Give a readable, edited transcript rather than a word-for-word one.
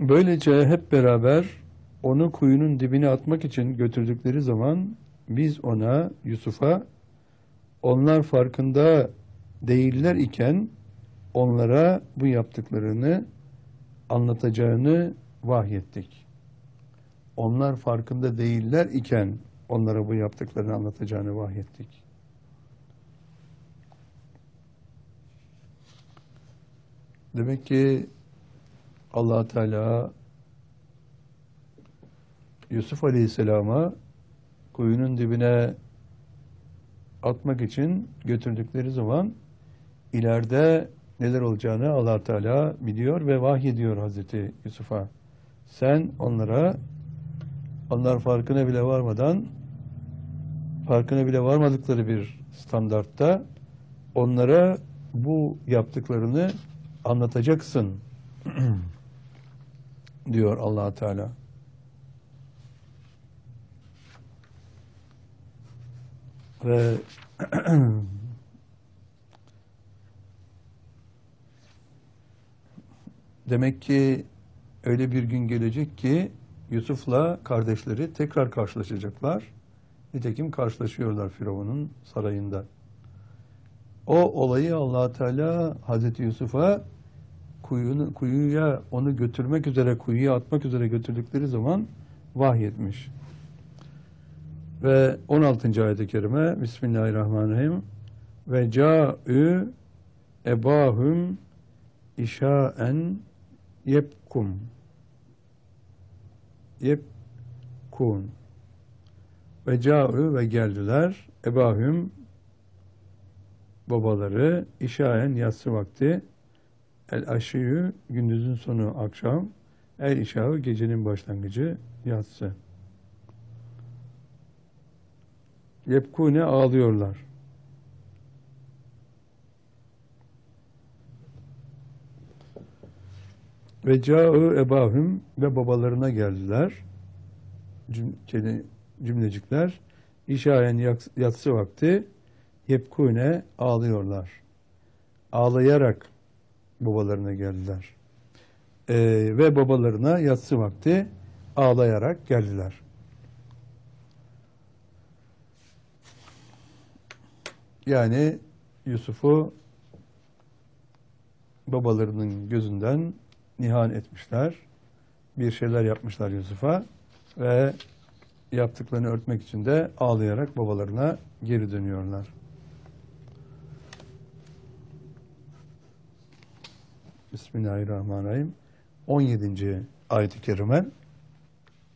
Böylece hep beraber onu kuyunun dibine atmak için götürdükleri zaman biz ona, Yusuf'a, onlar farkında değiller iken onlara bu yaptıklarını anlatacağını vahyettik. Onlar farkında değiller iken onlara bu yaptıklarını anlatacağını vahyettik. Demek ki Allah Teala Yusuf Aleyhisselam'a kuyunun dibine atmak için götürdükleri zaman ileride neler olacağını Allah Teala biliyor ve vahyediyor Hazreti Yusuf'a. Sen onlara, onlar farkına bile varmadıkları bir standartta onlara bu yaptıklarını anlatacaksın diyor Allah Teala. Ve demek ki öyle bir gün gelecek ki Yusuf'la kardeşleri tekrar karşılaşacaklar. Nitekim karşılaşıyorlar Firavun'un sarayında. O olayı Allah Teala Hazreti Yusuf'a kuyuya onu götürmek üzere, kuyuya atmak üzere götürdükleri zaman vahyetmiş. Ve 16. ayet-i kerime Bismillahirrahmanirrahim ve câ'ü ebâhum işâen yebkun ve câ'ü ve geldiler ebâhum babaları işâen yatsı vakti el aşiyü gündüzün sonu akşam el işâhu gecenin başlangıcı yatsı. Yebkune ağlıyorlar. Ve câ'u ebâhum ve babalarına geldiler. Cümlecikler. İşayen yatsı vakti yebkune ağlıyorlar. Ağlayarak babalarına geldiler. Ve babalarına yatsı vakti ağlayarak geldiler. Yani Yusuf'u babalarının gözünden nihan etmişler. Bir şeyler yapmışlar Yusuf'a ve yaptıklarını örtmek için de ağlayarak babalarına geri dönüyorlar. Bismillahirrahmanirrahim. 17. ayet-i kerime